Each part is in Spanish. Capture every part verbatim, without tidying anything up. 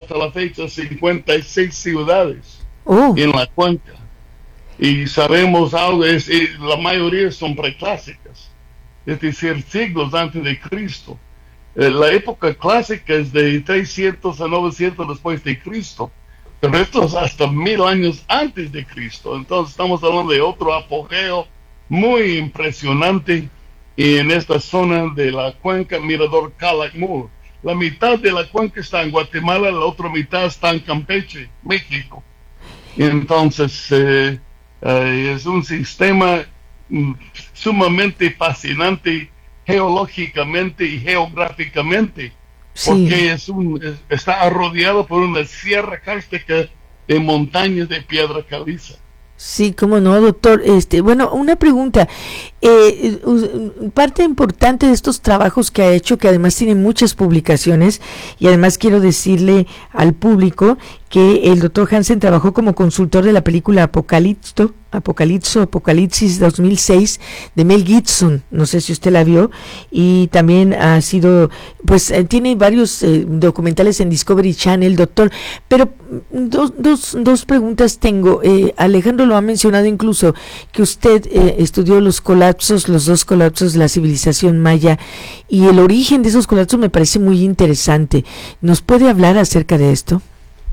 hasta la fecha cincuenta y seis ciudades oh. en la cuenca. Y sabemos algo, es, es, la mayoría son preclásicas, es decir, siglos antes de Cristo. Eh, la época clásica es de trescientos a novecientos después de Cristo, pero esto es hasta mil años antes de Cristo. Entonces estamos hablando de otro apogeo muy impresionante en esta zona de la cuenca Mirador Calakmul. La mitad de la cuenca está en Guatemala, la otra mitad está en Campeche, México. Entonces, eh, eh, es un sistema mm, sumamente fascinante geológicamente y geográficamente, Sí. porque es un, es, está rodeado por una sierra kárstica de montañas de piedra caliza. Sí, cómo no, doctor. Este, bueno, una pregunta. Eh, parte importante de estos trabajos que ha hecho, que además tiene muchas publicaciones, y además quiero decirle al público que el doctor Hansen trabajó como consultor de la película Apocalipto, Apocalipso, Apocalipsis dos mil seis de Mel Gibson, no sé si usted la vio, y también ha sido, pues eh, tiene varios eh, documentales en Discovery Channel, doctor, pero dos, dos, dos preguntas tengo. eh, Alejandro lo ha mencionado incluso, que usted eh, estudió los colapsos, los dos colapsos de la civilización maya, y el origen de esos colapsos me parece muy interesante. ¿Nos puede hablar acerca de esto?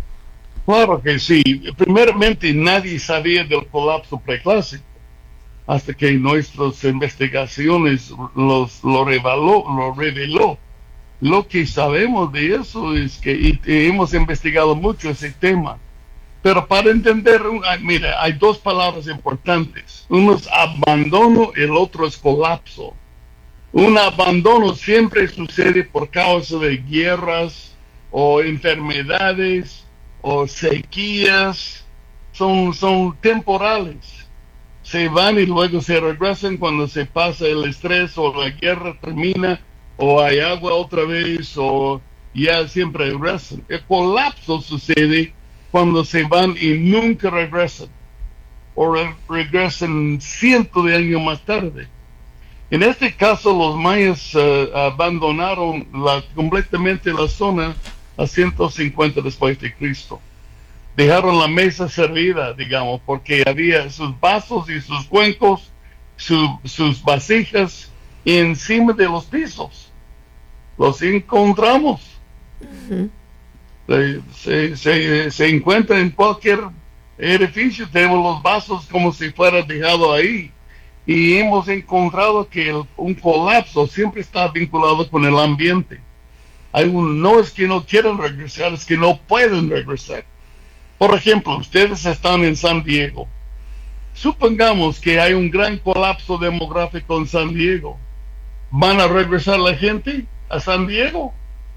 Claro que sí. Primeramente, nadie sabía del colapso preclásico hasta que nuestras investigaciones los, lo, reveló, lo reveló. Lo que sabemos de eso es que y, y hemos investigado mucho ese tema. Pero para entender, mira, hay dos palabras importantes. Uno es abandono, el otro es colapso. Un abandono siempre sucede por causa de guerras o enfermedades o sequías, son, son temporales. Se van y luego se regresan cuando se pasa el estrés o la guerra termina o hay agua otra vez o ya siempre regresan. El colapso sucede cuando se van y nunca regresan o re- regresan cientos de años más tarde. En este caso los mayas uh, abandonaron la, completamente la zona a ciento cincuenta después de Cristo. Dejaron la mesa servida, digamos, porque había sus vasos y sus cuencos, su, sus vasijas encima de los pisos. Los encontramos. Uh-huh. Se, se, se, se encuentra en cualquier edificio, tenemos los vasos como si fuera dejado ahí. Y hemos encontrado que el, un colapso siempre está vinculado con el ambiente. Hay un, no es que no quieran regresar, es que no pueden regresar. Por ejemplo, ustedes están en San Diego. Supongamos que hay un gran colapso demográfico en San Diego. ¿Van a regresar la gente a San Diego?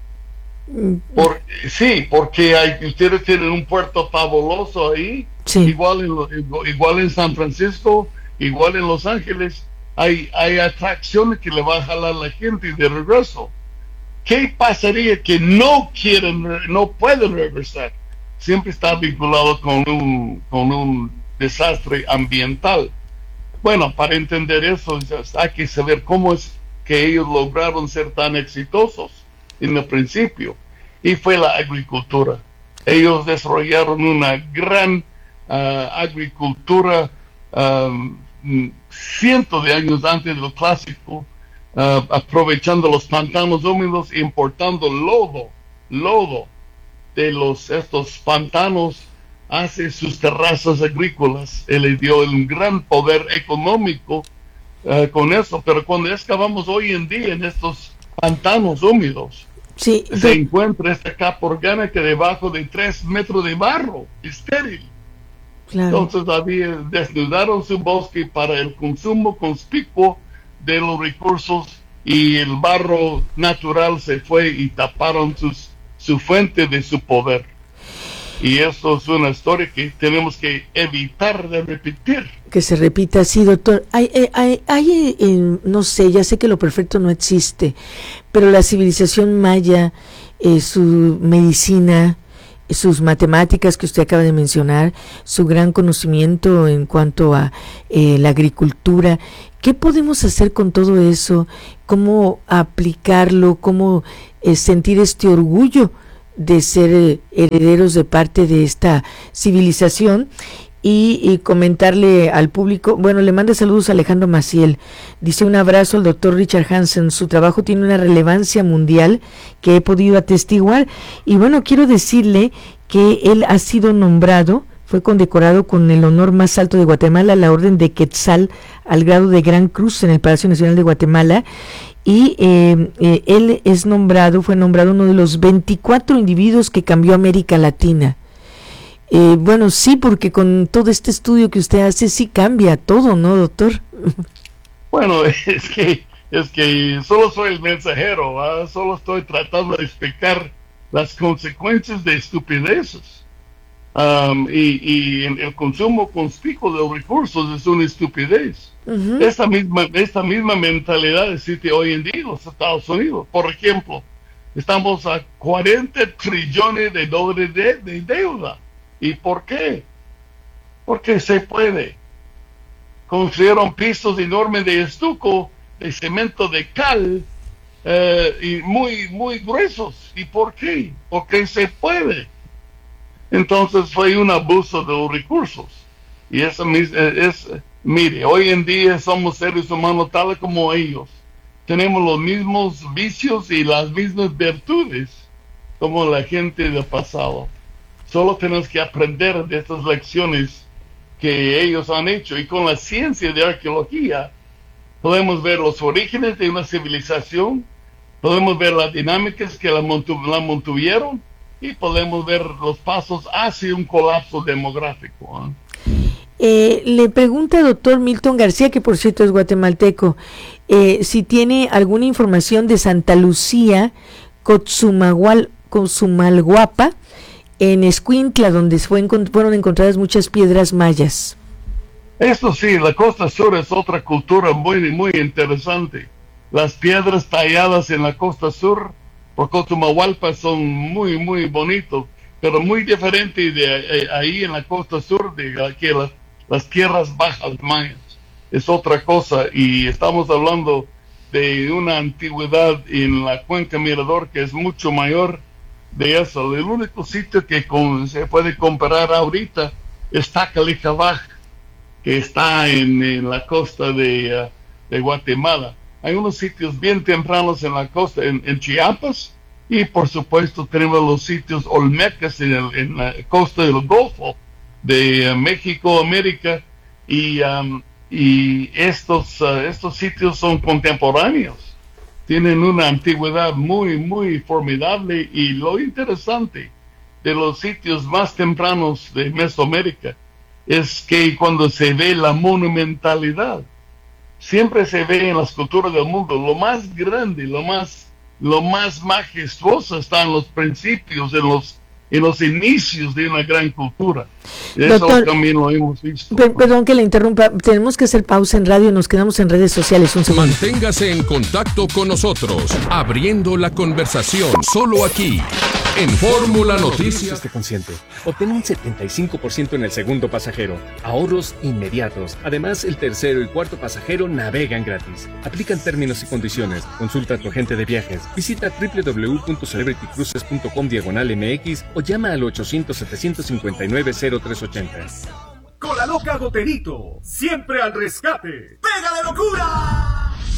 Por, sí, porque hay, ustedes tienen un puerto fabuloso ahí, sí. igual, en, igual en San Francisco, igual en Los Ángeles. Hay, hay atracciones que le va a jalar la gente de regreso. ¿Qué pasaría que no quieren, no pueden regresar? Siempre está vinculado con un, con un desastre ambiental. Bueno, para entender eso hay que saber cómo es que ellos lograron ser tan exitosos en el principio, y fue la agricultura. Ellos desarrollaron una gran uh, agricultura um, cientos de años antes de lo clásico, uh, aprovechando los pantanos húmedos, importando lodo, lodo de los estos pantanos hace sus terrazas agrícolas. Él le dio un gran poder económico uh, con eso, pero cuando excavamos hoy en día en estos pantanos húmedos, sí, se de... encuentra esta capa orgánica debajo de tres metros de barro, estéril. Claro. Entonces había, desnudaron su bosque para el consumo conspicuo de los recursos, y el barro natural se fue y taparon sus, su fuente de su poder. Y eso es una historia que tenemos que evitar de repetir. Que se repita así, doctor. Hay, hay, hay eh, no sé, ya sé que lo perfecto no existe, pero la civilización maya, eh, su medicina, sus matemáticas que usted acaba de mencionar, su gran conocimiento en cuanto a eh, la agricultura, ¿qué podemos hacer con todo eso? ¿Cómo aplicarlo? ¿Cómo eh, sentir este orgullo de ser eh, herederos de parte de esta civilización. Y, y comentarle al público, bueno, le manda saludos a Alejandro Maciel, dice un abrazo al doctor Richard Hansen, su trabajo tiene una relevancia mundial que he podido atestiguar, y bueno, quiero decirle que él ha sido nombrado, fue condecorado con el honor más alto de Guatemala, la Orden de Quetzal, al grado de Gran Cruz en el Palacio Nacional de Guatemala, y eh, eh, él es nombrado, fue nombrado uno de los veinticuatro individuos que cambió América Latina. Eh, bueno, sí, porque con todo este estudio que usted hace, sí cambia todo, ¿no, doctor? Bueno, es que es que solo soy el mensajero, ¿verdad? Solo estoy tratando de explicar las consecuencias de estupideces. Um, y, y el consumo conspicuo de los recursos es una estupidez. Uh-huh. Esta misma, esta misma mentalidad existe hoy en día en los Estados Unidos. Por ejemplo, estamos a cuarenta trillones de dólares de, de deuda. ¿Y por qué? Porque se puede. Construyeron pisos enormes de estuco, de cemento de cal, eh, y muy, muy gruesos. ¿Y por qué? Porque se puede. Entonces fue un abuso de los recursos. Y eso es, es, mire, hoy en día somos seres humanos tales como ellos. Tenemos los mismos vicios y las mismas virtudes como la gente del pasado. Solo tenemos que aprender de estas lecciones que ellos han hecho. Y con la ciencia de arqueología podemos ver los orígenes de una civilización, podemos ver las dinámicas que la, mantu- la mantuvieron y podemos ver los pasos hacia un colapso demográfico. ¿eh? Eh, le pregunta doctor Milton García, que por cierto es guatemalteco, eh, si tiene alguna información de Santa Lucía, Cotzumagual, Cotzumalguapa, en Escuintla, donde fue, fueron encontradas muchas piedras mayas. Esto sí, la costa sur es otra cultura muy, muy interesante. Las piedras talladas en la costa sur por Cotumahualpa son muy, muy bonitos, pero muy diferente de eh, ahí en la costa sur de aquí las, las tierras bajas mayas. Es otra cosa, y estamos hablando de una antigüedad en la cuenca Mirador que es mucho mayor de eso. El único sitio que con, se puede comparar ahorita es Tacalicabaj, que está en, en la costa de, uh, de Guatemala. Hay unos sitios bien tempranos en la costa, en, en Chiapas, y por supuesto tenemos los sitios olmecas en, el, en la costa del Golfo de uh, México, América, y, um, y estos, uh, estos sitios son contemporáneos. Tienen una antigüedad muy, muy formidable, y lo interesante de los sitios más tempranos de Mesoamérica es que cuando se ve la monumentalidad, siempre se ve en las culturas del mundo, lo más grande, lo más, lo más majestuoso está en los principios, en los, en los inicios de una gran cultura. Eso Doctor, también lo hemos visto. Per- perdón que le interrumpa, tenemos que hacer pausa en radio, nos quedamos en redes sociales un segundo. Manténgase en contacto con nosotros, abriendo la conversación, solo aquí, en Fórmula Noticias. Esté consciente. Obtén un setenta y cinco por ciento en el segundo pasajero. Ahorros inmediatos. Además, el tercero y cuarto pasajero navegan gratis. Aplican términos y condiciones. Consulta a tu agente de viajes. Visita doble u doble u doble u punto celebrity cruises punto com diagonal M X o llama al ochocientos, setecientos cincuenta y nueve, cero tres ochenta. Con la loca Goterito, siempre al rescate. ¡Pega de locura!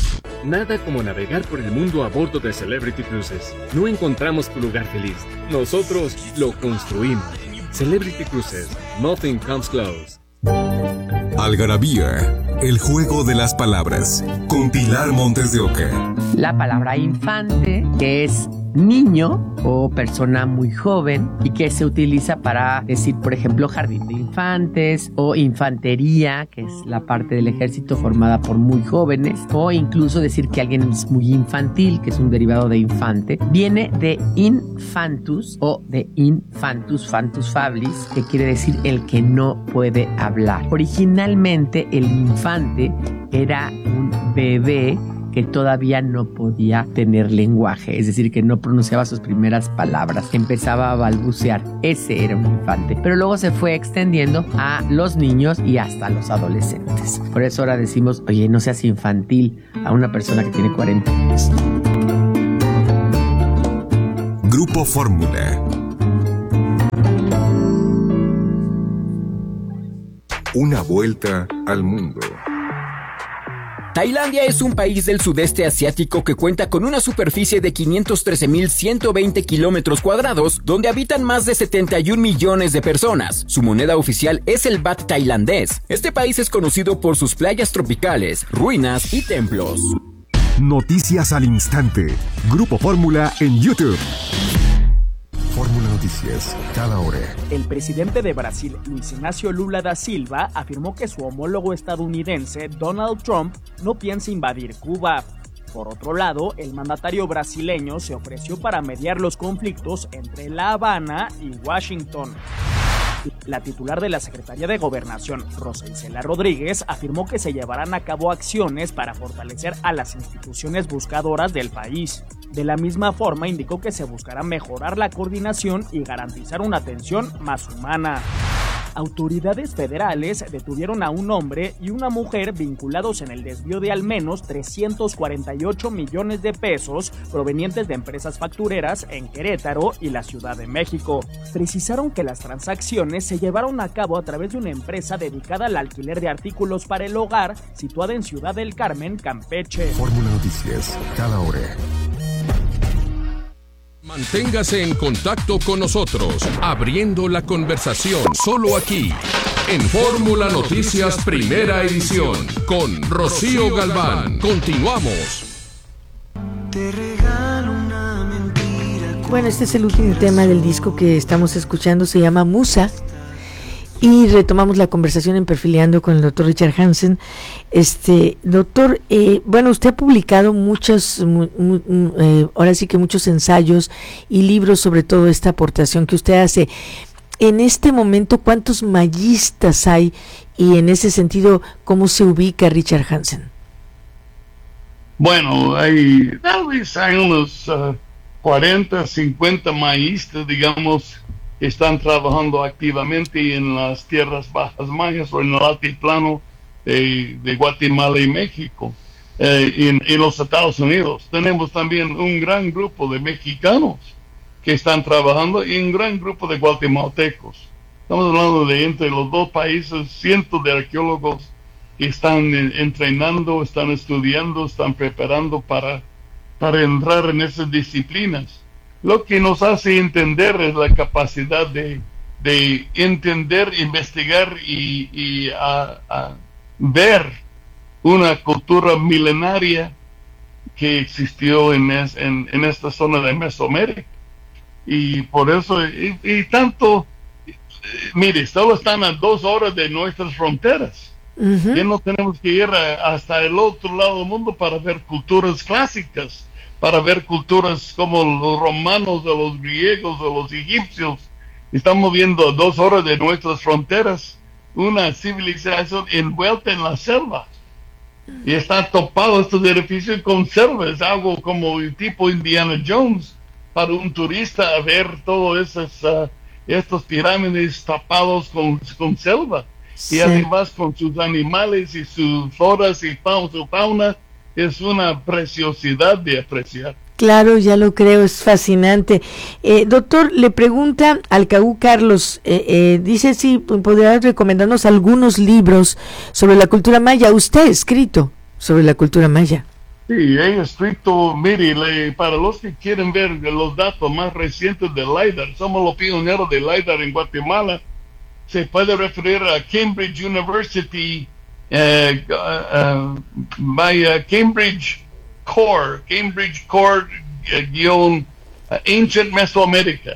Nada como navegar por el mundo a bordo de Celebrity Cruises. No encontramos tu lugar feliz. Nosotros lo construimos. Celebrity Cruises. Nothing comes close. Algarabía, el juego de las palabras, con Pilar Montes de Oca. La palabra infante, que es niño o persona muy joven y que se utiliza para decir, por ejemplo, jardín de infantes o infantería, que es la parte del ejército formada por muy jóvenes, o incluso decir que alguien es muy infantil, que es un derivado de infante. Viene de infantus o de infantus, fantus fablis, que quiere decir el que no puede hablar. Originalmente el infante era un bebé que todavía no podía tener lenguaje, es decir, que no pronunciaba sus primeras palabras, empezaba a balbucear. Ese era un infante, pero luego se fue extendiendo a los niños y hasta a los adolescentes. Por eso ahora decimos, oye, no seas infantil a una persona que tiene cuarenta años. Grupo Fórmula. Una vuelta al mundo. Tailandia es un país del sudeste asiático que cuenta con una superficie de quinientos trece mil ciento veinte kilómetros cuadrados, donde habitan más de setenta y un millones de personas. Su moneda oficial es el baht tailandés. Este país es conocido por sus playas tropicales, ruinas y templos. Noticias al instante. Grupo Fórmula en YouTube. Fórmula Noticias, cada hora. El presidente de Brasil, Luis Ignacio Lula da Silva, afirmó que su homólogo estadounidense, Donald Trump, no piensa invadir Cuba. Por otro lado, el mandatario brasileño se ofreció para mediar los conflictos entre La Habana y Washington. La titular de la Secretaría de Gobernación, Rosa Isela Rodríguez, afirmó que se llevarán a cabo acciones para fortalecer a las instituciones buscadoras del país. De la misma forma, indicó que se buscará mejorar la coordinación y garantizar una atención más humana. Autoridades federales detuvieron a un hombre y una mujer vinculados en el desvío de al menos trescientos cuarenta y ocho millones de pesos provenientes de empresas factureras en Querétaro y la Ciudad de México. Precisaron que las transacciones se llevaron a cabo a través de una empresa dedicada al alquiler de artículos para el hogar situada en Ciudad del Carmen, Campeche. Fórmula Noticias, cada hora. Manténgase en contacto con nosotros, abriendo la conversación solo aquí, en Fórmula Noticias Primera Edición, con Rocío Galván. Continuamos. Te regalo una mentira. Bueno, este es el último tema del disco que estamos escuchando, se llama Musa. Y retomamos la conversación en Perfileando con el doctor Richard Hansen. Este, doctor, eh, bueno, usted ha publicado muchos, mu, mu, eh, ahora sí que muchos ensayos y libros sobre todo esta aportación que usted hace. En este momento, ¿cuántos mayistas hay? Y en ese sentido, ¿cómo se ubica Richard Hansen? Bueno, hay, tal vez hay unos uh, cuarenta, cincuenta mayistas, digamos, están trabajando activamente en las tierras bajas mayas o en el altiplano de, de Guatemala y México, eh, en, en los Estados Unidos. Tenemos también un gran grupo de mexicanos que están trabajando y un gran grupo de guatemaltecos. Estamos hablando de entre los dos países, cientos de arqueólogos que están eh, entrenando, están estudiando, están preparando para, para entrar en esas disciplinas. Lo que nos hace entender es la capacidad de, de entender, investigar y, y a, a ver una cultura milenaria que existió en, es, en, en esta zona de Mesoamérica. Y por eso, y, y tanto, eh, mire, solo están a dos horas de nuestras fronteras. Uh-huh. Ya no tenemos que ir a, hasta el otro lado del mundo para ver culturas clásicas, para ver culturas como los romanos, de los griegos, de los egipcios. Estamos viendo a dos horas de nuestras fronteras una civilización envuelta en la selva. Y están topados estos edificios con selva. Es algo como el tipo Indiana Jones para un turista a ver todos esos uh, estos pirámides tapados con, con selva. Sí. Y además con sus animales y sus floras y fauna, su fauna. Es una preciosidad de apreciar. Claro, ya lo creo, es fascinante. Eh, doctor, le pregunta Alcaú Carlos, eh, eh, dice si podría recomendarnos algunos libros sobre la cultura maya. Usted ha escrito sobre la cultura maya. Sí, he escrito, mire, le, para los que quieren ver los datos más recientes de LIDAR, somos los pioneros de LIDAR en Guatemala. Se puede referir a Cambridge University. Uh, uh, by uh, Cambridge Core, Cambridge Core uh, guión uh, Ancient Mesoamérica,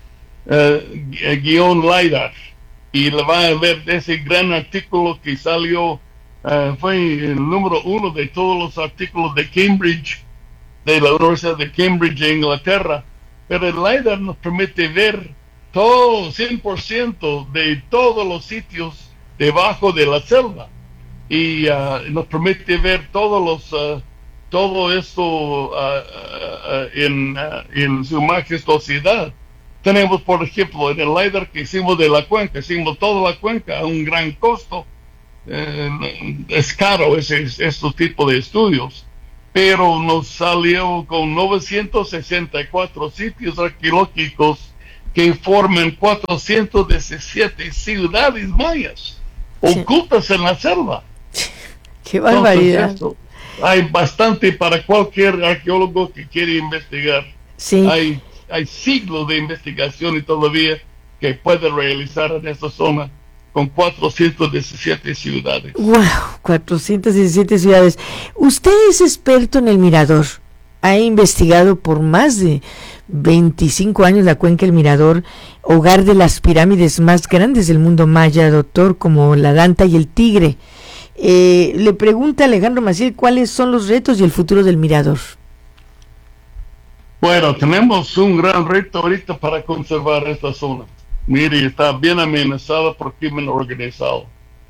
uh, guión LIDAR, y le va a ver ese gran artículo que salió, uh, fue el número uno de todos los artículos de Cambridge, de la Universidad de Cambridge en Inglaterra. Pero el LIDAR nos permite ver todo, cien por ciento de todos los sitios debajo de la selva. Y uh, nos permite ver todos los uh, todo esto uh, uh, en, uh, en su majestuosidad. Tenemos, por ejemplo, en el LIDAR que hicimos de la cuenca, hicimos toda la cuenca a un gran costo. Eh, es caro ese, este tipo de estudios. pero nos salió con novecientos sesenta y cuatro sitios arqueológicos que forman cuatrocientas diecisiete ciudades mayas sí. ocultas en la selva. ¡Qué barbaridad! Entonces, hay bastante para cualquier arqueólogo que quiere investigar. Sí. Hay, hay siglos de investigación y todavía que puede realizar en esta zona con cuatrocientas diecisiete ciudades. ¡Wow! cuatrocientas diecisiete ciudades. Usted es experto en el Mirador. Ha investigado por más de veinticinco años la cuenca del Mirador, hogar de las pirámides más grandes del mundo maya, doctor, como la Danta y el Tigre. Eh, le pregunta Alejandro Maciel cuáles son los retos y el futuro del Mirador. Bueno, tenemos un gran reto ahorita para conservar esta zona. Mire, está bien amenazada por crimen organizado.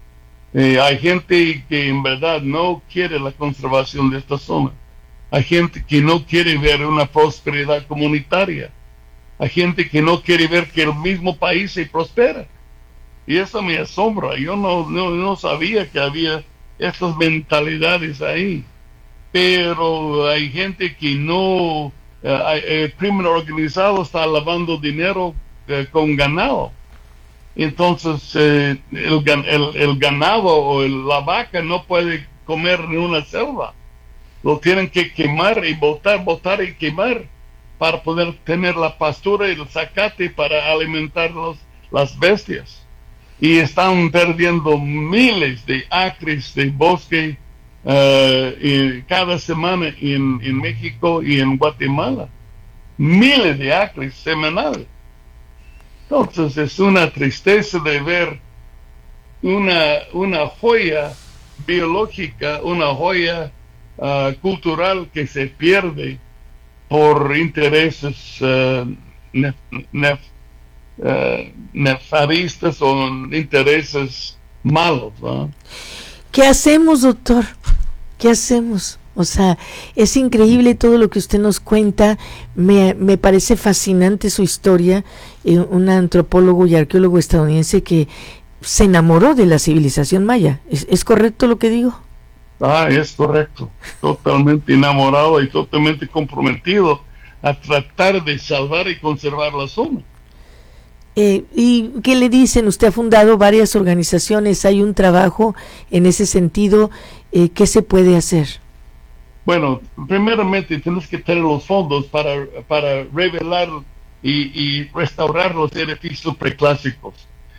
Eh, hay gente que en verdad no quiere la conservación de esta zona. Hay gente que no quiere ver una prosperidad comunitaria. Hay gente que no quiere ver que el mismo país se prospera. Y eso me asombra. Yo no, no, no sabía que había estas mentalidades ahí. Pero hay gente que no... Eh, el crimen organizado está lavando dinero eh, con ganado. Entonces eh, el, el, el ganado o el, la vaca no puede comer en una selva. Lo tienen que quemar y botar, botar y quemar para poder tener la pastura y el zacate para alimentar los, las bestias. Y están perdiendo miles de acres de bosque uh, y cada semana en, en México y en Guatemala. Miles de acres semanales. Entonces es una tristeza de ver una, una joya biológica, una joya uh, cultural que se pierde por intereses uh, nef, nef, uh, nefastistas o intereses malos, ¿no? ¿Qué hacemos, doctor? ¿Qué hacemos? O sea, es increíble todo lo que usted nos cuenta. Me, me parece fascinante su historia. Eh, un antropólogo y arqueólogo estadounidense que se enamoró de la civilización maya. ¿Es, es correcto lo que digo? Ah, es correcto. Totalmente enamorado y totalmente comprometido a tratar de salvar y conservar la zona. Eh, ¿Y qué le dicen? Usted ha fundado varias organizaciones. ¿Hay un trabajo en ese sentido? Eh, ¿Qué se puede hacer? Bueno, primeramente tienes que tener los fondos para, para revelar y, y restaurar los edificios preclásicos.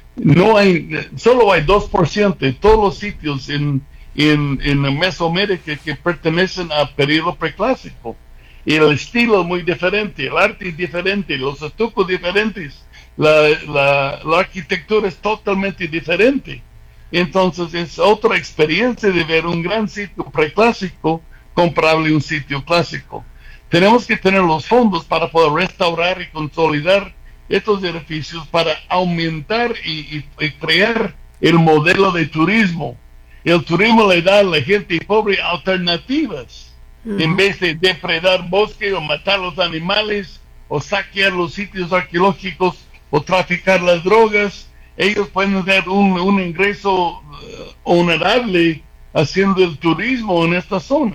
No hay, solo hay dos por ciento de todos los sitios en, en, en Mesoamérica que pertenecen al periodo preclásico. Y el estilo es muy diferente, el arte es diferente, los estucos diferentes, la, la, la arquitectura es totalmente diferente. Entonces es otra experiencia de ver un gran sitio preclásico comparable a un sitio clásico. Tenemos que tener los fondos para poder restaurar y consolidar estos edificios para aumentar y, y, y crear el modelo de turismo. El turismo le da a la gente pobre alternativas. Uh-huh. En vez de depredar bosque o matar los animales o saquear los sitios arqueológicos o traficar las drogas, ellos pueden tener un, un ingreso uh, honorable haciendo el turismo en esta zona.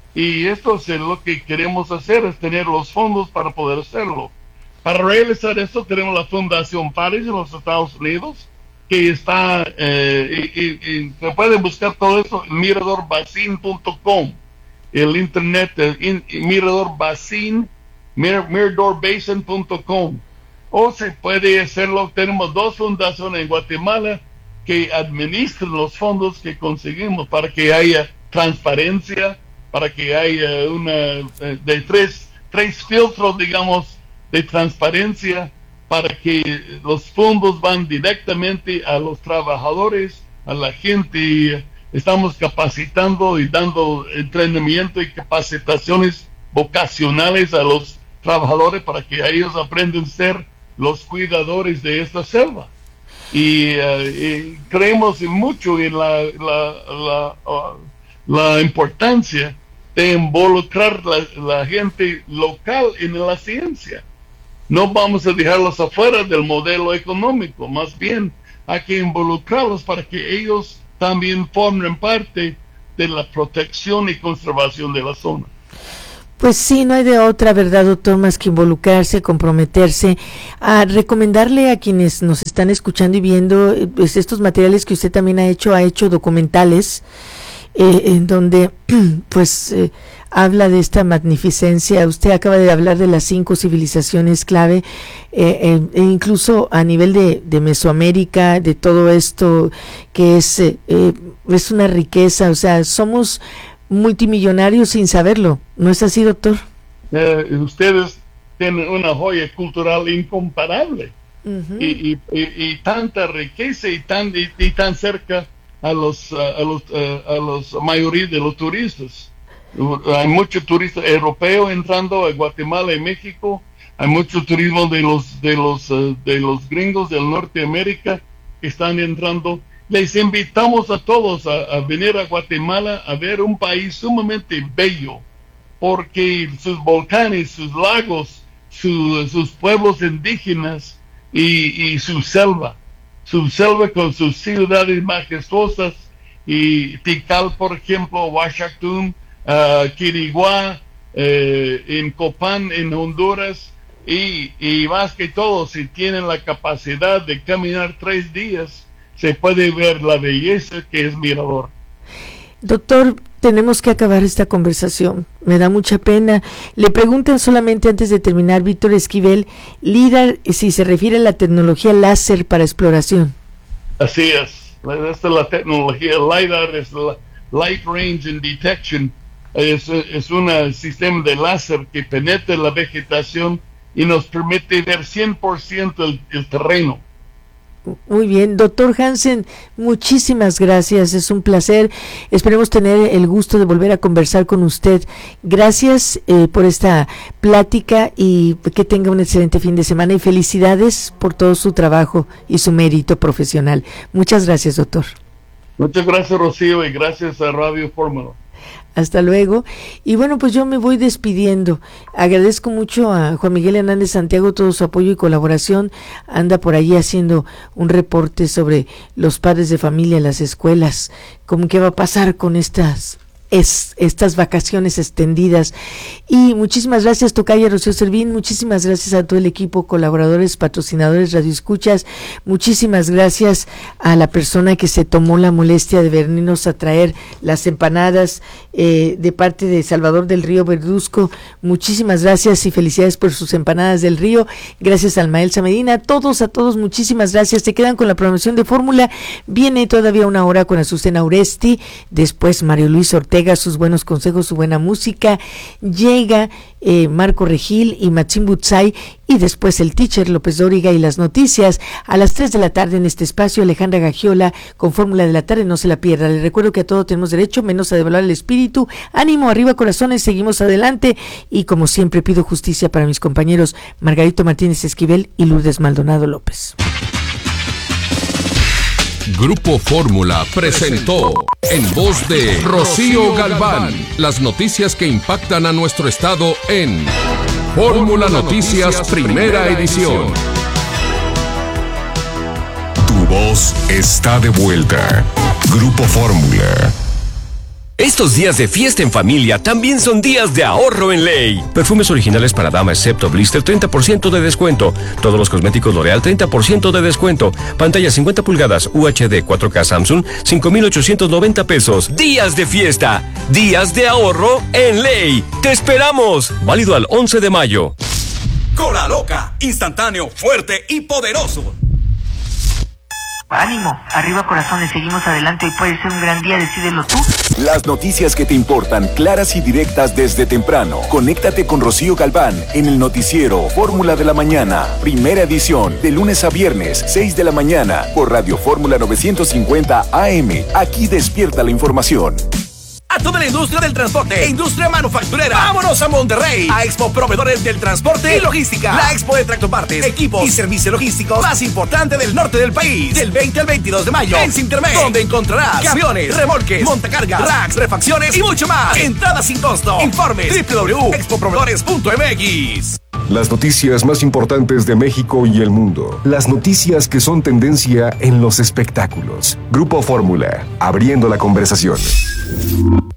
Y esto es lo que queremos hacer, es tener los fondos para poder hacerlo. Para realizar esto tenemos la Fundación Paris en los Estados Unidos, que está, eh, y, y, y se puede buscar todo eso en mirador basin punto com, el internet es in, mirador basin, mir, mirador basin punto com, o se puede hacerlo. Tenemos dos fundaciones en Guatemala que administran los fondos que conseguimos para que haya transparencia, para que haya una de tres, tres filtros, digamos, de transparencia, para que los fondos van directamente a los trabajadores, a la gente. Estamos capacitando y dando entrenamiento y capacitaciones vocacionales a los trabajadores para que ellos aprendan a ser los cuidadores de esta selva. Y, uh, y creemos mucho en la, la, la, uh, la importancia de involucrar la, la gente local en la ciencia. No vamos a dejarlos afuera del modelo económico, más bien hay que involucrarlos para que ellos también formen parte de la protección y conservación de la zona. Pues sí, no hay de otra, ¿verdad, doctor? Más que involucrarse, comprometerse, a recomendarle a quienes nos están escuchando y viendo, pues estos materiales que usted también ha hecho, ha hecho documentales, eh, en donde pues eh, habla de esta magnificencia. Usted acaba de hablar de las cinco civilizaciones clave, eh, eh, e incluso a nivel de, de Mesoamérica, de todo esto que es, eh, eh, es una riqueza, o sea, somos multimillonarios sin saberlo, ¿no es así, doctor? Eh, ustedes tienen una joya cultural incomparable. Uh-huh. y, y, y, y tanta riqueza y tan y, y tan cerca a los uh, a los uh, a los mayoría de los turistas. Uh, hay mucho turista europeo entrando a Guatemala y México. Hay mucho turismo de los de los uh, de los gringos del Norteamérica que están entrando. Les invitamos a todos a, a venir a Guatemala a ver un país sumamente bello, porque sus volcanes, sus lagos, su, sus pueblos indígenas y, y su selva, su selva con sus ciudades majestuosas, y Tikal, por ejemplo, Huachactum, uh, Quiriguá, eh, en Copán, en Honduras, y, y más que todo, si tienen la capacidad de caminar tres días, se puede ver la belleza que es Mirador. Doctor, tenemos que acabar esta conversación. Me da mucha pena. Le preguntan solamente antes de terminar, Víctor Esquivel, LIDAR, si se refiere a la tecnología láser para exploración. Así es. Esta es la tecnología LIDAR, es la Light Range and Detection. Es, es un sistema de láser que penetra la vegetación y nos permite ver cien por ciento el, el terreno. Muy bien, doctor Hansen, muchísimas gracias, es un placer, esperemos tener el gusto de volver a conversar con usted. Gracias eh, por esta plática y que tenga un excelente fin de semana y felicidades por todo su trabajo y su mérito profesional. Muchas gracias, doctor. Muchas gracias, Rocío, y gracias a Radio Fórmula. Hasta luego. Y bueno, pues yo me voy despidiendo. Agradezco mucho a Juan Miguel Hernández Santiago todo su apoyo y colaboración. Anda por allí haciendo un reporte sobre los padres de familia en las escuelas, cómo qué va a pasar con estas es, estas vacaciones extendidas. Y muchísimas gracias, tocaya Rocío Servín, muchísimas gracias a todo el equipo, colaboradores, patrocinadores, radioescuchas, muchísimas gracias a la persona que se tomó la molestia de venirnos a traer las empanadas eh, de parte de Salvador del Río Verduzco. Muchísimas gracias y felicidades por sus empanadas del río. Gracias al Maelsa Medina, a todos, a todos, muchísimas gracias. Se quedan con la programación de Fórmula. Viene todavía una hora con Azucena Uresti, después Mario Luis Ortega, sus buenos consejos, su buena música. Llega eh, Marco Regil y Machín Butzai, y después el teacher López Dóriga y las noticias a las tres de la tarde en este espacio. Alejandra Gagiola con Fórmula de la Tarde, no se la pierda. Les recuerdo que a todo tenemos derecho, menos a devaluar el espíritu. Ánimo, arriba corazones, seguimos adelante, y como siempre pido justicia para mis compañeros Margarito Martínez Esquivel y Lourdes Maldonado López. Grupo Fórmula presentó en voz de Rocío Galván las noticias que impactan a nuestro estado en Fórmula Noticias Primera Edición. Tu voz está de vuelta. Grupo Fórmula. Estos días de fiesta en familia también son días de ahorro en Ley. Perfumes originales para dama excepto blister, treinta por ciento de descuento. Todos los cosméticos L'Oreal, treinta por ciento de descuento. Pantalla cincuenta pulgadas U H D cuatro K Samsung, cinco mil ochocientos noventa pesos. Días de fiesta, días de ahorro en Ley. ¡Te esperamos! Válido al once de mayo. Cola Loca, instantáneo, fuerte y poderoso. Ánimo, arriba corazones, seguimos adelante, hoy puede ser un gran día, decídelo tú. Las noticias que te importan, claras y directas desde temprano. Conéctate con Rocío Galván en el noticiero Fórmula de la Mañana, primera edición, de lunes a viernes, seis de la mañana, por Radio Fórmula novecientos cincuenta A M. Aquí despierta la información. A toda la industria del transporte e industria manufacturera, vámonos a Monterrey, a Expo Proveedores del Transporte y Logística, la expo de tractopartes, equipos y servicios logísticos más importante del norte del país, del veinte al veintidós de mayo en Cintermex, donde encontrarás camiones, remolques, montacargas, racks, refacciones y mucho más. Entrada sin costo. Informes doble u doble u doble u punto expo proveedores punto m x. Las noticias más importantes de México y el mundo. Las noticias que son tendencia en los espectáculos. Grupo Fórmula, abriendo la conversación.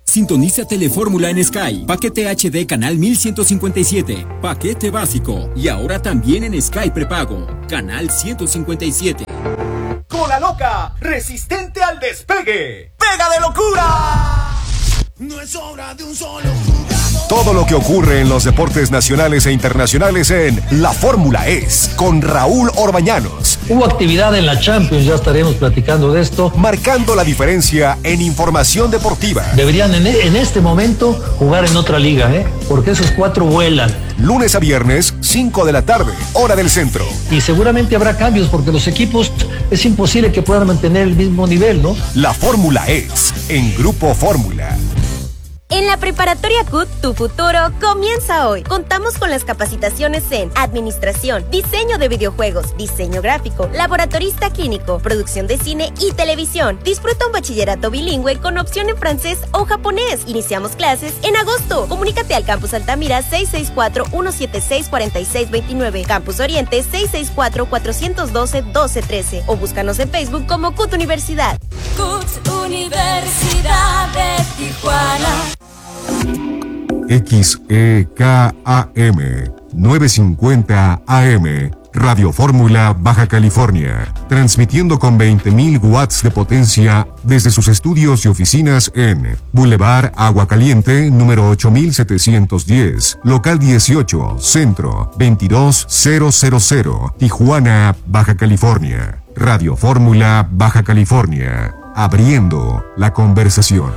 Sintoniza Telefórmula en Sky. Paquete H D canal mil ciento cincuenta y siete. Paquete básico. Y ahora también en Sky prepago. Canal ciento cincuenta y siete. Cola loca, resistente al despegue. ¡Pega de locura! No es obra de un solo jugador. Todo lo que ocurre en los deportes nacionales e internacionales en La Fórmula Es, con Raúl Orbañanos. Hubo actividad en la Champions, ya estaremos platicando de esto. Marcando la diferencia en información deportiva. Deberían en, en este momento jugar en otra liga, ¿eh? Porque esos cuatro vuelan. Lunes a viernes, cinco de la tarde, hora del centro. Y seguramente habrá cambios porque los equipos es imposible que puedan mantener el mismo nivel, ¿no? La Fórmula Es, en Grupo Fórmula. En la Preparatoria C U T, tu futuro comienza hoy. Contamos con las capacitaciones en Administración, Diseño de Videojuegos, Diseño Gráfico, Laboratorista Clínico, Producción de Cine y Televisión. Disfruta un bachillerato bilingüe con opción en francés o japonés. Iniciamos clases en agosto. Comunícate al Campus Altamira seis seis cuatro, uno siete seis, cuatro seis dos nueve, Campus Oriente seis seis cuatro, cuatro uno dos, uno dos uno tres o búscanos en Facebook como C U T Universidad. C U T Universidad de Tijuana. X E K A M novecientos cincuenta A M, Radio Fórmula, Baja California, transmitiendo con veinte mil watts de potencia desde sus estudios y oficinas en Boulevard Agua Caliente, número ocho mil setecientos diez, local dieciocho, Centro, veintidós mil, Tijuana, Baja California. Radio Fórmula, Baja California, abriendo la conversación.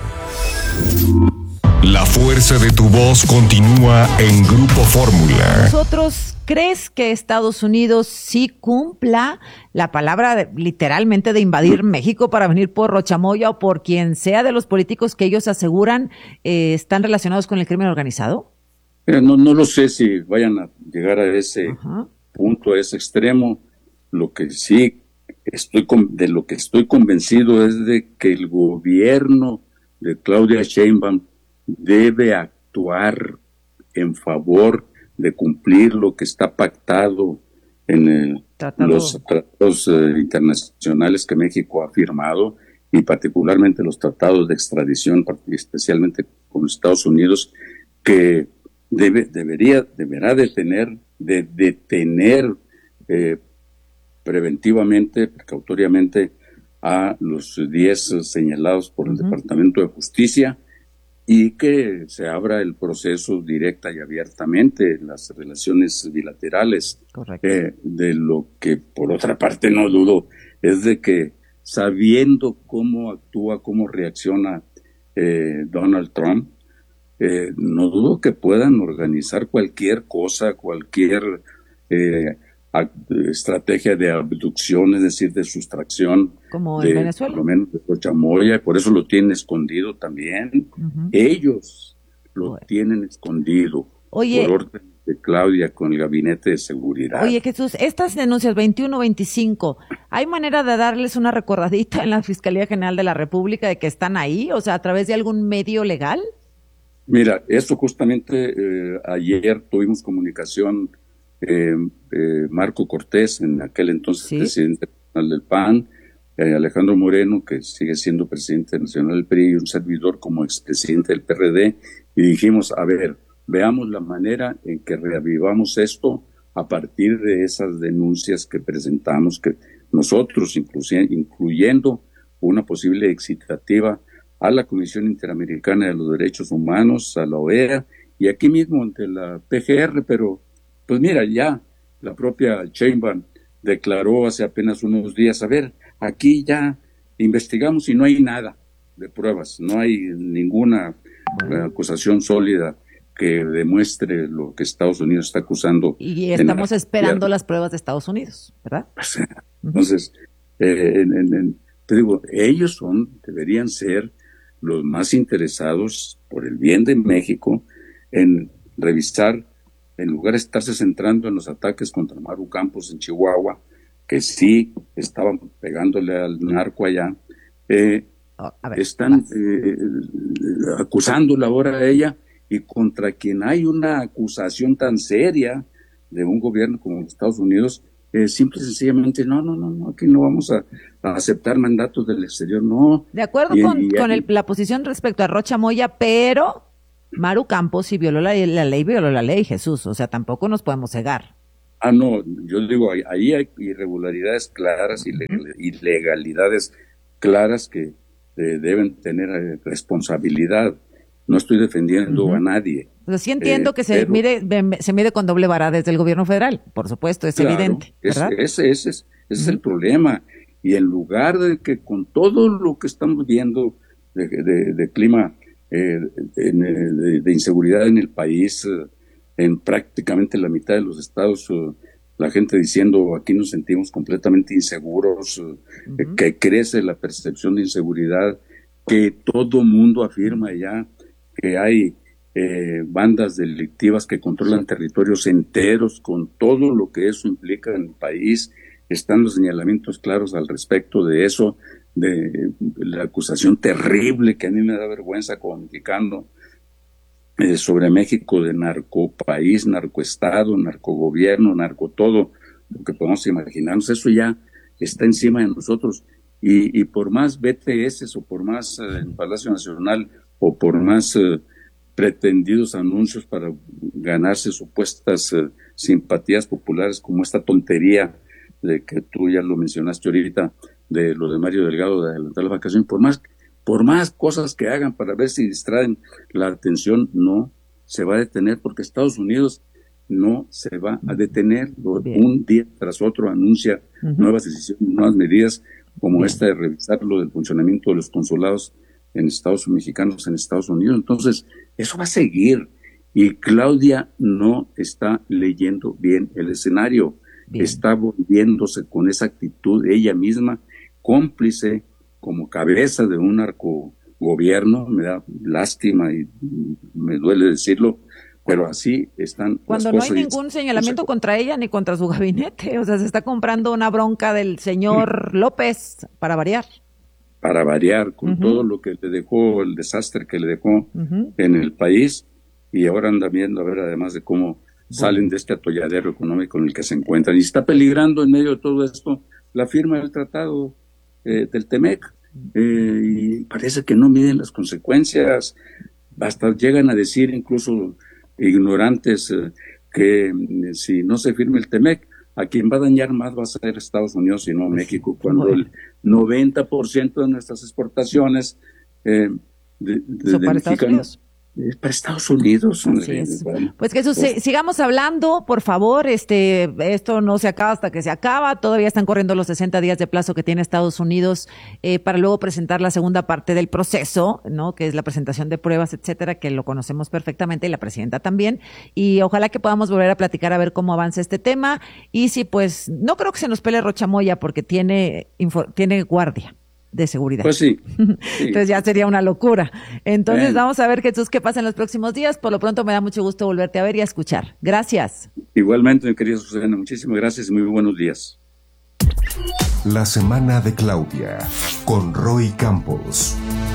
La fuerza de tu voz continúa en Grupo Fórmula. ¿Nosotros crees que Estados Unidos sí cumpla la palabra de, literalmente de invadir México para venir por Rochamoya o por quien sea de los políticos que ellos aseguran eh, están relacionados con el crimen organizado? Mira, no, no lo sé si vayan a llegar a ese Ajá. punto, a ese extremo. Lo que sí estoy con, de lo que estoy convencido es de que el gobierno de Claudia Sheinbaum debe actuar en favor de cumplir lo que está pactado en el, los tratados eh, internacionales que México ha firmado y particularmente los tratados de extradición, especialmente con Estados Unidos, que debe, debería, deberá detener, de detener eh, preventivamente, precautoriamente a los diez señalados por el uh-huh. Departamento de Justicia, y que se abra el proceso directa y abiertamente, las relaciones bilaterales. Eh, de lo que, por otra parte, no dudo, es de que sabiendo cómo actúa, cómo reacciona eh, Donald Trump, eh, no dudo que puedan organizar cualquier cosa, cualquier eh, estrategia de abducción, es decir, de sustracción, como de, en Venezuela, por lo menos de Rochamoya, y por eso lo tienen escondido también. Uh-huh. Ellos lo bueno. tienen escondido. Oye, por orden de Claudia con el Gabinete de Seguridad. Oye, Jesús, estas denuncias veintiuno veinticinco, ¿hay manera de darles una recordadita en la Fiscalía General de la República de que están ahí? O sea, ¿a través de algún medio legal? Mira, eso justamente eh, ayer tuvimos comunicación Eh, eh, Marco Cortés, en aquel entonces ¿Sí? presidente nacional del P A N, eh, Alejandro Moreno, que sigue siendo presidente nacional del P R I, y un servidor como expresidente del P R D, y dijimos, a ver, veamos la manera en que reavivamos esto a partir de esas denuncias que presentamos, que nosotros, incluyendo una posible excitativa a la Comisión Interamericana de los Derechos Humanos, a la O E A, y aquí mismo ante la P G R, pero pues mira, ya la propia Sheinbaum declaró hace apenas unos días, a ver, aquí ya investigamos y no hay nada de pruebas, no hay ninguna bueno. acusación sólida que demuestre lo que Estados Unidos está acusando. Y estamos esperando las pruebas de Estados Unidos, ¿verdad? Entonces, eh, en, en, en, te digo, ellos son, deberían ser los más interesados por el bien de México en revisar, en lugar de estarse centrando en los ataques contra Maru Campos en Chihuahua, que sí estaban pegándole al narco allá, eh, oh, ver, están eh, acusándola ahora a ella, y contra quien hay una acusación tan seria de un gobierno como los Estados Unidos, eh, simple y sencillamente, no, no, no, no, aquí no vamos a, a aceptar mandatos del exterior, no. De acuerdo y, con, y, con el, la posición respecto a Rocha Moya, pero Maru Campos, si violó la, la ley, violó la ley, Jesús, o sea, tampoco nos podemos cegar. Ah, no, yo digo, ahí, ahí hay irregularidades claras, ilegal, ilegalidades claras que eh, deben tener eh, responsabilidad. No estoy defendiendo uh-huh. a nadie. Pero sí entiendo eh, que se pero, mide se mide con doble vara desde el gobierno federal, por supuesto, es claro, evidente, ¿verdad? Ese, ese, ese, es, ese uh-huh. es el problema. Y en lugar de que con todo lo que estamos viendo de, de, de clima, eh, de, de, de inseguridad en el país, eh, en prácticamente la mitad de los estados, uh, la gente diciendo aquí nos sentimos completamente inseguros, uh, uh-huh. que crece la percepción de inseguridad, que todo mundo afirma ya que hay eh, bandas delictivas que controlan territorios enteros, con todo lo que eso implica en el país. Están los señalamientos claros al respecto de eso, de la acusación terrible que a mí me da vergüenza como mexicano, Eh, sobre México de narcopaís, narcoestado, narcogobierno, narco todo, lo que podemos imaginarnos, eso ya está encima de nosotros. Y, y por más B T S o por más eh, en Palacio Nacional o por más eh, pretendidos anuncios para ganarse supuestas eh, simpatías populares, como esta tontería de que tú ya lo mencionaste ahorita, de lo de Mario Delgado de adelantar la vacación, por más Por más cosas que hagan para ver si distraen la atención, no se va a detener, porque Estados Unidos no se va a detener. Bien. Un día tras otro anuncia uh-huh. nuevas decisiones, nuevas medidas, como Bien. esta de revisar lo del funcionamiento de los consulados en Estados mexicanos en Estados Unidos. Entonces, eso va a seguir. Y Claudia no está leyendo bien el escenario. Bien. Está volviéndose con esa actitud ella misma, cómplice, como cabeza de un narcogobierno. Me da lástima y me duele decirlo, pero así están Cuando las no cosas. hay ningún señalamiento contra ella ni contra su gabinete, o sea, se está comprando una bronca del señor López, para variar. Para variar, con uh-huh. todo lo que le dejó, el desastre que le dejó uh-huh. en el país, y ahora anda viendo a ver además de cómo bueno. salen de este atolladero económico en el que se encuentran. Y está peligrando en medio de todo esto la firma del tratado Eh, del Temec, eh, y parece que no miden las consecuencias, hasta llegan a decir incluso ignorantes eh, que eh, si no se firma el Temec, a quien va a dañar más va a ser Estados Unidos y no México, cuando el noventa por ciento de nuestras exportaciones eh, de, de, de mexicanos es para Estados Unidos. Así es. Pues Jesús, pues, sigamos hablando, por favor. Este, esto no se acaba hasta que se acaba. Todavía están corriendo los sesenta días de plazo que tiene Estados Unidos eh, para luego presentar la segunda parte del proceso, ¿no? Que es la presentación de pruebas, etcétera, que lo conocemos perfectamente y la presidenta también. Y ojalá que podamos volver a platicar a ver cómo avanza este tema. Y si, pues, no creo que se nos pele Rocha Moya porque tiene, info, tiene guardia de seguridad. Pues sí, sí. Entonces ya sería una locura. Entonces Bien. vamos a ver, Jesús, qué pasa en los próximos días. Por lo pronto me da mucho gusto volverte a ver y a escuchar. Gracias. Igualmente, mi querida Susana, muchísimas gracias y muy buenos días. La semana de Claudia, con Roy Campos.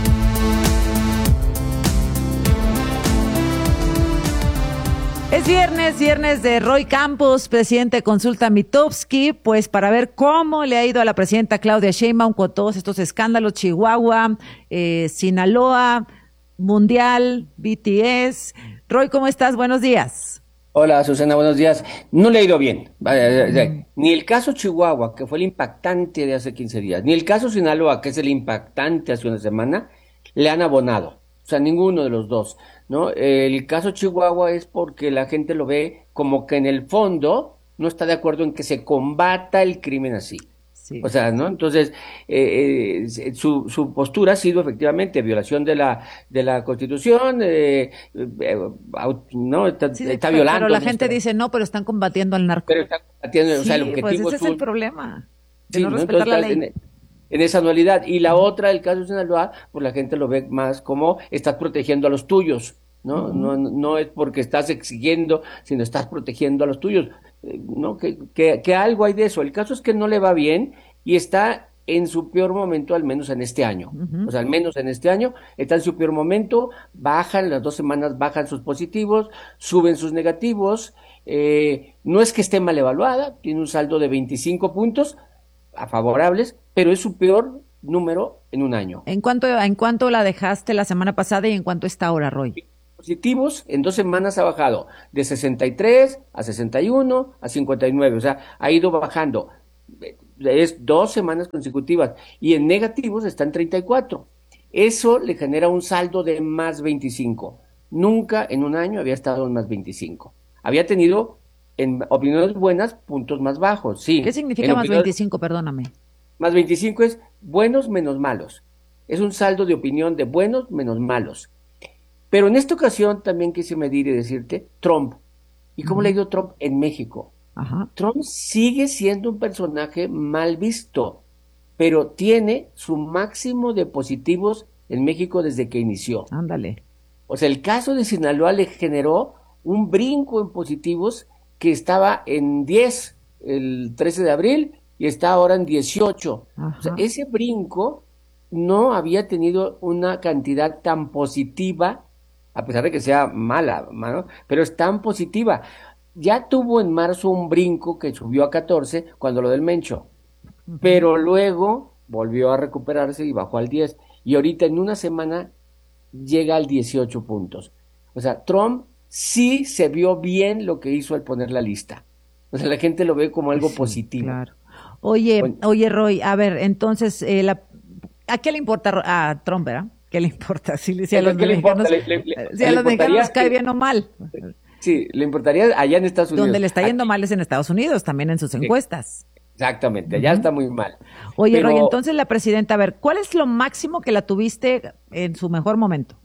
Es viernes, viernes de Roy Campos, presidente de Consulta Mitofsky, pues para ver cómo le ha ido a la presidenta Claudia Sheinbaum con todos estos escándalos, Chihuahua, eh, Sinaloa, Mundial, B T S. Roy, ¿cómo estás? Buenos días. Hola, Susana, buenos días. No le ha ido bien. Ni el caso Chihuahua, que fue el impactante de hace quince días, ni el caso Sinaloa, que es el impactante hace una semana, le han abonado. O sea, ninguno de los dos, ¿no? El caso Chihuahua es porque la gente lo ve como que en el fondo no está de acuerdo en que se combata el crimen así. Sí. O sea, ¿no? Entonces, eh, eh, su, su postura ha sido efectivamente violación de la de la Constitución, eh, eh, no, está, sí, está pero, violando. Pero la gente dice, no, pero están combatiendo al narco. Pero están combatiendo, sí, o sea, el objetivo pues ese es, es un, el problema, de sí, no ¿no? respetar Entonces, la ley. En, en esa anualidad. Y la otra, el caso de Sinaloa, pues la gente lo ve más como estás protegiendo a los tuyos, ¿no? Uh-huh. No, no es porque estás exigiendo, sino estás protegiendo a los tuyos, ¿no? Que, que, que algo hay de eso. El caso es que no le va bien y está en su peor momento, al menos en este año. Uh-huh. O sea, al menos en este año está en su peor momento, bajan, las dos semanas bajan sus positivos, suben sus negativos, eh, no es que esté mal evaluada, tiene un saldo de veinticinco puntos a favorables, pero es su peor número en un año. ¿En cuánto, en cuánto la dejaste la semana pasada y en cuánto está ahora, Roy? Positivos, en dos semanas ha bajado de sesenta y tres a sesenta y uno a cincuenta y nueve, o sea, ha ido bajando, es dos semanas consecutivas, y en negativos está en treinta y cuatro. Eso le genera un saldo de más veinticinco. Nunca en un año había estado en más veinticinco. Había tenido, en opiniones buenas, puntos más bajos, sí. ¿Qué significa en más opiniones... veinticinco? Perdóname. Más veinticinco es buenos menos malos. Es un saldo de opinión de buenos menos malos. Pero en esta ocasión también quise medir y decirte Trump. ¿Y cómo uh-huh. le ha ido Trump en México? Ajá. Trump sigue siendo un personaje mal visto, pero tiene su máximo de positivos en México desde que inició. Ándale. O sea, el caso de Sinaloa le generó un brinco en positivos que estaba en diez el trece de abril y está ahora en dieciocho. Ajá. O sea, ese brinco no había tenido una cantidad tan positiva, a pesar de que sea mala, ¿no? Pero es tan positiva. Ya tuvo en marzo un brinco que subió a catorce cuando lo del Mencho, uh-huh. pero luego volvió a recuperarse y bajó al diez, y ahorita en una semana llega al dieciocho puntos. O sea, Trump sí se vio bien lo que hizo al poner la lista. O sea, la gente lo ve como algo sí, positivo. Claro. Oye, bueno, oye, Roy, a ver, entonces, eh, la, ¿a qué le importa a Trump, verdad? ¿Qué le importa? Si, si a los mexicanos, le, le, le, si a los mexicanos cae bien o mal. Sí, le importaría allá en Estados Unidos. Donde le está yendo Aquí. mal es en Estados Unidos, también en sus Sí. encuestas. Exactamente, allá uh-huh. está muy mal. Oye, Pero... Roy, entonces la presidenta, a ver, ¿cuál es lo máximo que la tuviste en su mejor momento?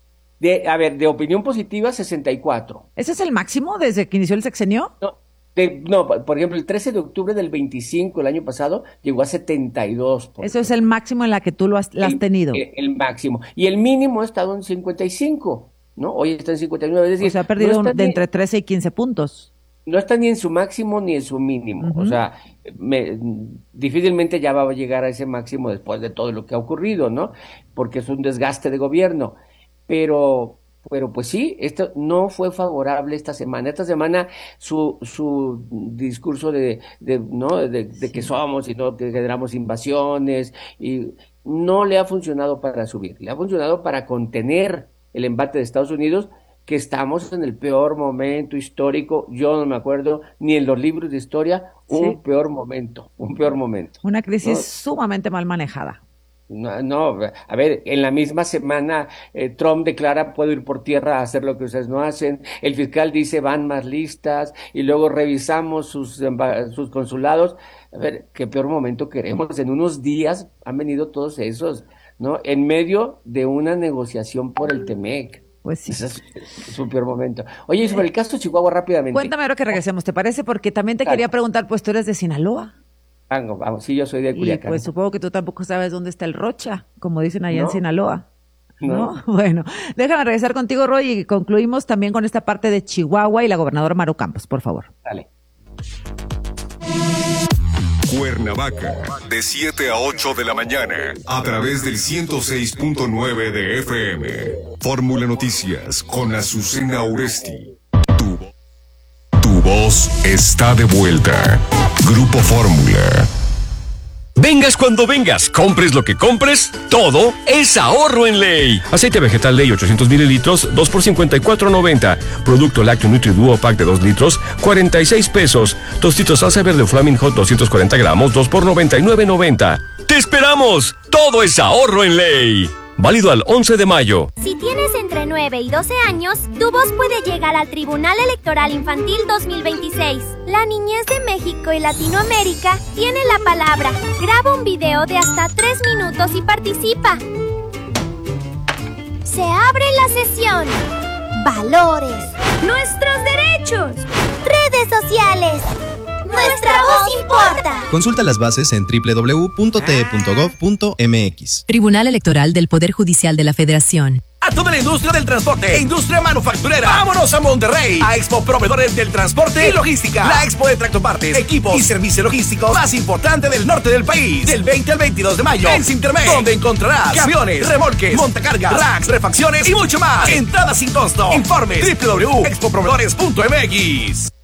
De, a ver, de opinión positiva, sesenta y cuatro. ¿Ese es el máximo desde que inició el sexenio? No, de, no, por ejemplo, el trece de octubre del veinticinco, el año pasado, llegó a setenta y dos. Eso es el máximo en la que tú lo has, la has el, tenido. El, el máximo. Y el mínimo ha estado en cincuenta y cinco, ¿no? Hoy está en cincuenta y nueve. Es decir, o sea, ha perdido no de ni, entre trece y quince puntos. No está ni en su máximo ni en su mínimo. Uh-huh. O sea, me, difícilmente ya va a llegar a ese máximo después de todo lo que ha ocurrido, ¿no? Porque es un desgaste de gobierno. Pero... Pero pues sí, esto no fue favorable esta semana. Esta semana su su discurso de, de no de, de que somos y no que generamos invasiones y no le ha funcionado para subir, le ha funcionado para contener el embate de Estados Unidos, que estamos en el peor momento histórico. Yo no me acuerdo ni en los libros de historia un sí. peor momento, un peor momento. Una crisis ¿no? sumamente mal manejada. No, no, a ver, en la misma semana eh, Trump declara puedo ir por tierra a hacer lo que ustedes no hacen, el fiscal dice van más listas y luego revisamos sus, sus consulados. A ver, qué peor momento queremos. En unos días han venido todos esos, ¿no? En medio de una negociación por el Temec. Pues sí. Ese es, es un peor momento. Oye, y sobre el caso de Chihuahua rápidamente. Cuéntame ahora que regresemos, ¿te parece? Porque también te claro. quería preguntar, pues tú eres de Sinaloa. Vamos, vamos, sí, yo soy de Culiacán. Y pues supongo que tú tampoco sabes dónde está el Rocha, como dicen allá no, en Sinaloa. No. ¿No? Bueno, déjame regresar contigo, Roy, y concluimos también con esta parte de Chihuahua y la gobernadora Maru Campos, por favor. Dale. Cuernavaca, de siete a ocho de la mañana, a través del ciento seis punto nueve de F M. Fórmula Noticias con Azucena Uresti. Tu, tu voz está de vuelta. Grupo Fórmula. Vengas cuando vengas, compres lo que compres, todo es ahorro en Ley. Aceite vegetal Ley ochocientos mililitros, dos por cincuenta y cuatro noventa. Producto lácteo NutriDuo Pack de dos litros, cuarenta y seis pesos. Tostitos salsa verde Flaming Hot doscientos cuarenta gramos, dos por noventa y nueve noventa. ¡Te esperamos! Todo es ahorro en Ley. Válido al once de mayo. Si tienes entre nueve y doce años, tu voz puede llegar al Tribunal Electoral Infantil dos mil veintiséis. La niñez de México y Latinoamérica tiene la palabra. Graba un video de hasta tres minutos y participa. Se abre la sesión. Valores. Nuestros derechos. Redes sociales. Nuestra voz importa. Consulta las bases en doble u doble u doble u punto t e punto gov punto m x. Tribunal Electoral del Poder Judicial de la Federación. A toda la industria del transporte e industria manufacturera. ¡Vámonos a Monterrey! A Expo Proveedores del Transporte y Logística. La expo de tractopartes, equipos y servicio logístico más importante del norte del país. Del veinte al veintidós de mayo en Cintermex, donde encontrarás camiones, remolques, montacargas, racks, refacciones y mucho más. Entrada sin costo. Informes doble u doble u doble u punto expo proveedores punto m x.